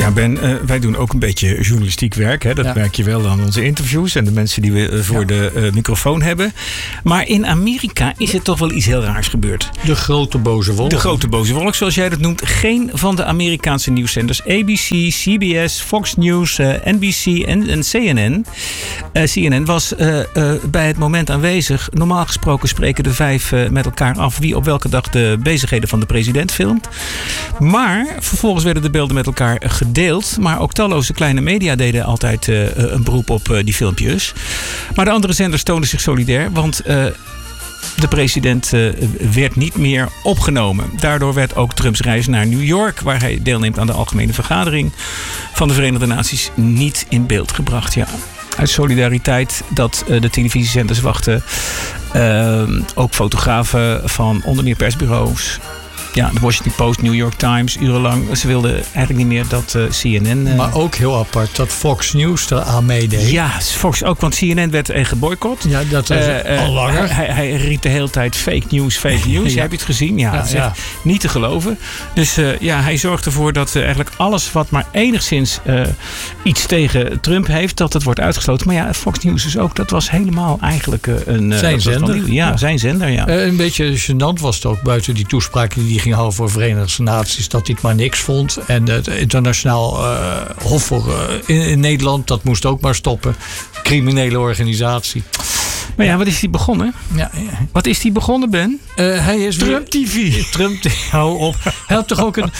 Ja, Ben, wij doen ook een beetje journalistiek werk. Hè? Dat merk je wel aan onze interviews en de mensen die we voor de microfoon hebben. Maar in Amerika is er toch wel iets heel raars gebeurd. De grote boze wolk. De grote boze wolk, zoals jij dat noemt. Geen van de Amerikaanse nieuwszenders, ABC, CBS, Fox News, NBC en CNN. CNN was bij het moment aanwezig. Normaal gesproken spreken de 5 met elkaar af wie op welke dag de bezigheden van de president filmt. Maar vervolgens werden de beelden met elkaar gedeeld. Maar ook talloze kleine media deden altijd een beroep op die filmpjes. Maar de andere zenders toonden zich solidair. Want de president werd niet meer opgenomen. Daardoor werd ook Trumps reis naar New York, waar hij deelneemt aan de algemene vergadering van de Verenigde Naties, niet in beeld gebracht. Ja. Uit solidariteit dat de televisiezenders wachten. Ook fotografen van onder meer persbureaus. Ja, de Washington Post, New York Times, urenlang. Ze wilden eigenlijk niet meer dat CNN... Maar ook heel apart dat Fox News er aan meedeed. Ja, Fox ook, want CNN werd geboycott. Ja, dat is al langer. Hij riep de hele tijd fake news. Ja. Heb je het gezien? Ja, dat is echt niet te geloven. Dus hij zorgt ervoor dat eigenlijk alles wat maar enigszins iets tegen Trump heeft, dat het wordt uitgesloten. Maar ja, Fox News is ook, dat was helemaal eigenlijk zijn zender. Ja, zijn zender, ja. Een beetje gênant was het ook buiten die toespraken die ging houden voor Verenigde Naties, dat hij het maar niks vond. En het internationaal hof in Nederland, dat moest ook maar stoppen. Criminele organisatie. Maar ja, wat is die begonnen? Ja. Wat is die begonnen, Ben? Hij is Trump TV. Trump TV. Hou op. Hij had toch ook een...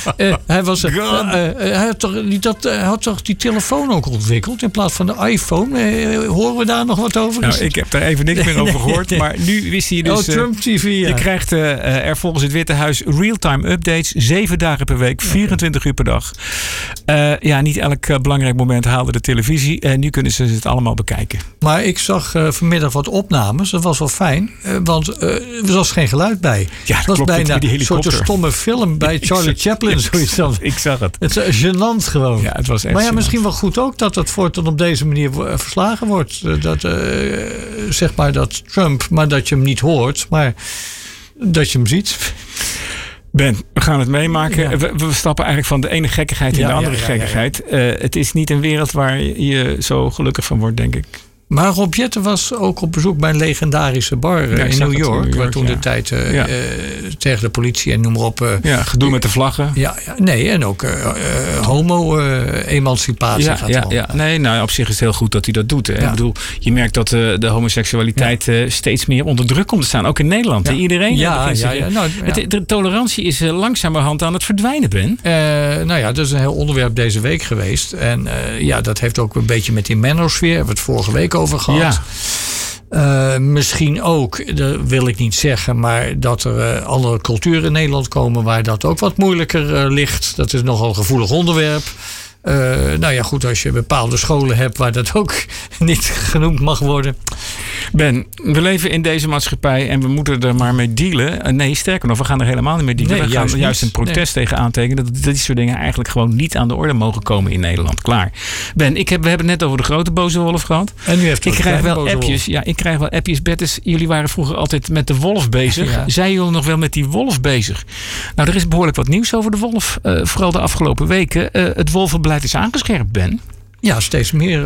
hij had toch die telefoon ook ontwikkeld in plaats van de iPhone? Horen we daar nog wat over? Nou, ik heb daar even niks meer over gehoord. Nee. Maar nu wist hij dus... Trump TV, ja. Je krijgt er volgens het Witte Huis real-time updates. 7 dagen per week, 24 uur per dag. Niet elk belangrijk moment haalde de televisie. Nu kunnen ze het allemaal bekijken. Maar ik zag vanmiddag wat opnames. Dat was wel fijn. Want er was geen geluid bij. Ja, het was bijna een soort stomme film bij Charlie Chaplin. Ik zag het. Het is gênant gewoon. Ja, het was echt maar misschien wel goed ook dat het voortaan op deze manier verslagen wordt. Dat, zeg maar dat Trump, maar dat je hem niet hoort. Maar dat je hem ziet. Ben, we gaan het meemaken. Ja. We stappen eigenlijk van de ene gekkigheid in de andere gekkigheid. Het is niet een wereld waar je zo gelukkig van wordt, denk ik. Maar Rob Jetten was ook op bezoek bij een legendarische bar in New York. Waar toen de tijd tegen de politie en noem maar op. Gedoe met de vlaggen. Nee, en ook homo-emancipatie gaat om. Nee, nou op zich is het heel goed dat hij dat doet. Hè. Ik bedoel, je merkt dat de homoseksualiteit steeds meer onder druk komt te staan. Ook in Nederland. Ja. Iedereen. De tolerantie is langzamerhand aan het verdwijnen, Ben. Dat is een heel onderwerp deze week geweest. En dat heeft ook een beetje met die Menno-sfeer. Hebben we het vorige week over gehad. Ja. Misschien ook, dat wil ik niet zeggen, maar dat er andere culturen in Nederland komen waar dat ook wat moeilijker ligt. Dat is nogal een gevoelig onderwerp. Goed, als je bepaalde scholen hebt waar dat ook niet genoemd mag worden. Ben, we leven in deze maatschappij en we moeten er maar mee dealen. Nee, sterker nog, we gaan er helemaal niet mee dealen. We gaan juist een protest tegen aantekenen. Dat dit soort dingen eigenlijk gewoon niet aan de orde mogen komen in Nederland. Klaar. Ben, we hebben het net over de grote boze wolf gehad. En nu heeft ik krijg wel appjes. Ja, ik krijg wel appjes. Bertus, jullie waren vroeger altijd met de wolf bezig. Ja. Zijn jullie nog wel met die wolf bezig? Nou, er is behoorlijk wat nieuws over de wolf. Vooral de afgelopen weken. Het wolvenbeleid is aangescherpt, Ben. Ja, steeds meer.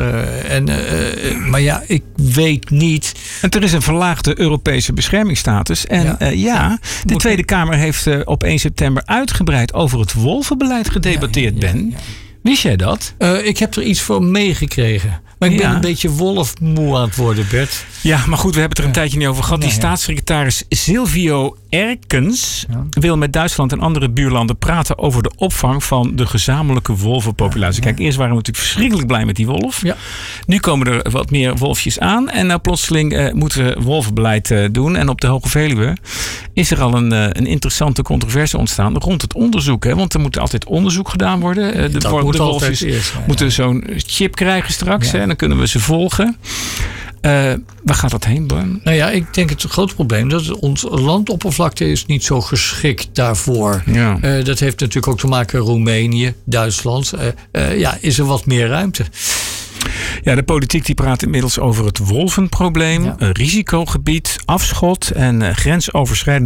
Maar ik weet niet. En er is een verlaagde Europese beschermingsstatus. En de Tweede Kamer heeft op 1 september uitgebreid over het wolvenbeleid gedebatteerd, Ben. Ja. Wist jij dat? Ik heb er iets voor meegekregen. Maar ik ben een beetje wolfmoe aan het worden, Bert. Ja, maar goed, we hebben het er een tijdje niet over gehad. Die staatssecretaris Silvio Erkens wil met Duitsland en andere buurlanden praten over de opvang van de gezamenlijke wolvenpopulatie. Kijk, eerst waren we natuurlijk verschrikkelijk blij met die wolf. Ja. Nu komen er wat meer wolfjes aan. En nou plotseling moeten we wolvenbeleid doen. En op de Hoge Veluwe is er al een interessante controverse ontstaan rond het onderzoek. Hè? Want er moet altijd onderzoek gedaan worden. De wolfjes moeten zo'n chip krijgen straks. Ja. En dan kunnen we ze volgen. Waar gaat dat heen, Ben? Nou ja, ik denk het grote probleem dat ons landoppervlakte is niet zo geschikt daarvoor. Ja. Dat heeft natuurlijk ook te maken met Roemenië, Duitsland. Is er wat meer ruimte. Ja, de politiek die praat inmiddels over het wolvenprobleem, risicogebied, afschot en grensoverschrijdende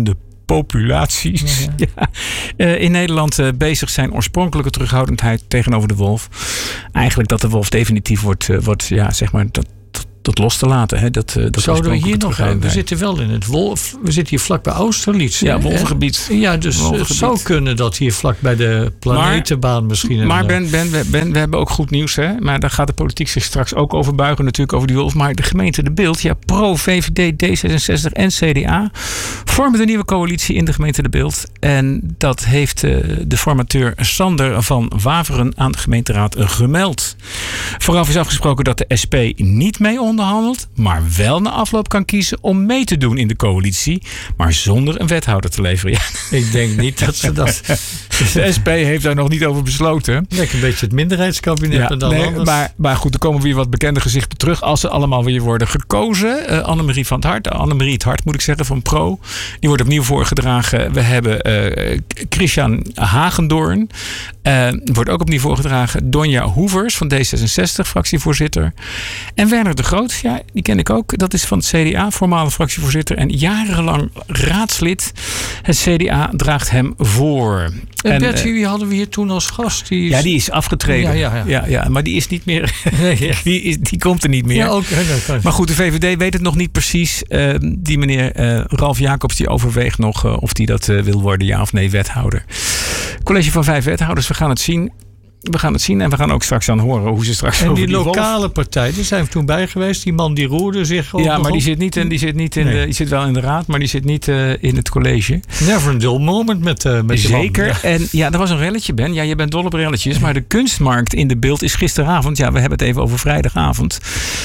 populaties in Nederland bezig zijn. Oorspronkelijke terughoudendheid tegenover de wolf. Eigenlijk dat de wolf definitief wordt zeg maar, dat los te laten. Hè? Zouden we hier nog... We zitten wel in het wolf... We zitten hier vlak bij Austerlitz. Ja, wolvengebied. Ja, dus het zou kunnen dat hier vlak bij de planetenbaan misschien... Maar Ben, we hebben ook goed nieuws. Hè? Maar daar gaat de politiek zich straks ook over buigen natuurlijk over die wolf. Maar de gemeente De Bilt, Pro, VVD, D66 en CDA... vormen de nieuwe coalitie in de gemeente De Bilt. En dat heeft de formateur Sander van Waveren aan de gemeenteraad gemeld. Vooraf is afgesproken dat de SP niet mee onderhandelt, maar wel na afloop kan kiezen om mee te doen in de coalitie, maar zonder een wethouder te leveren. Ja. Ik denk niet dat ze dat... De SP heeft daar nog niet over besloten. Lekker een beetje het minderheidskabinet en dan anders. Maar goed, er komen weer wat bekende gezichten terug als ze allemaal weer worden gekozen. Annemarie het Hart moet ik zeggen, van Pro. Die wordt opnieuw voorgedragen. We hebben Christian Hagendoorn. Wordt ook opnieuw voorgedragen. Donja Hoevers van D66, fractievoorzitter. En Werner de Groot, ja, die ken ik ook. Dat is van het CDA, voormalig fractievoorzitter. En jarenlang raadslid. Het CDA draagt hem voor. En Bertie, wie hadden we hier toen als gast? Die is afgetreden. Ja, maar die is niet meer... die komt er niet meer. Ja, maar goed, de VVD weet het nog niet precies. Die meneer Ralf Jacobs, die overweegt nog of die dat wil worden, ja of nee, wethouder. College van 5 wethouders, we gaan het zien. We gaan het zien en we gaan ook straks aan horen hoe ze straks en over die lokale partij, daar zijn we toen bij geweest. Die man die roerde zich ook. Ja, maar die zit niet in. Die zit wel in de raad, maar die zit niet in het college. Never a dull moment met zeker. Man. En ja, er was een relletje, Ben. Ja, je bent dol op relletjes, maar de kunstmarkt in De Bilt is gisteravond. Ja, we hebben het even over vrijdagavond.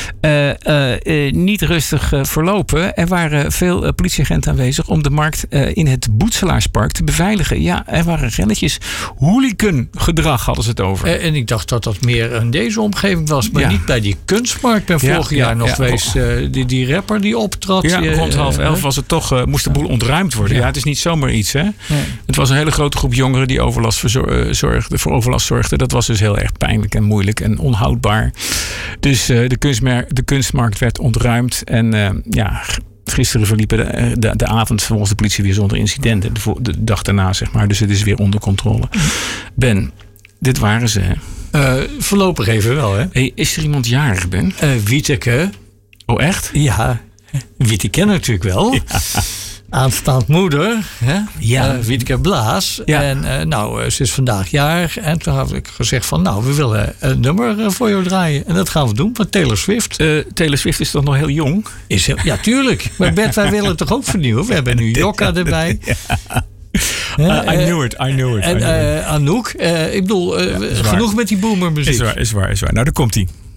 Niet rustig verlopen. Er waren veel politieagenten aanwezig om de markt in het Boetselaarspark te beveiligen. Ja, er waren relletjes. Hooligan gedrag hadden ze het over. En ik dacht dat dat meer in deze omgeving was, maar niet bij die kunstmarkt. Ik ben vorig jaar nog geweest. Die rapper die optrad. Ja, rond 10:30 was het toch, moest de boel ontruimd worden. Ja, het is niet zomaar iets. Hè? Nee. Het was een hele grote groep jongeren die voor overlast zorgden. Dat was dus heel erg pijnlijk en moeilijk en onhoudbaar. Dus de kunstmarkt werd ontruimd. En gisteren verliep de avond volgens de politie weer zonder incidenten. De dag daarna, zeg maar. Dus het is weer onder controle. Ben, dit waren ze, hè? Voorlopig even wel, hè? Hey, is er iemand jarig, Ben? Wieteke. Oh, echt? Ja, Wieteke natuurlijk wel. Ja. Aanstaand moeder, hè? Ja. Wieteke Blaas. Ja. En ze is vandaag jarig. En toen had ik gezegd van, we willen een nummer voor jou draaien. En dat gaan we doen van Taylor Swift. Taylor Swift is toch nog heel jong? Ja, tuurlijk. Maar Bert, wij willen het toch ook vernieuwen? We hebben nu Jokka erbij. Ja. I knew it. En Anouk. Ik bedoel, genoeg met die boomermuziek. Is waar. Nou, daar komt-ie.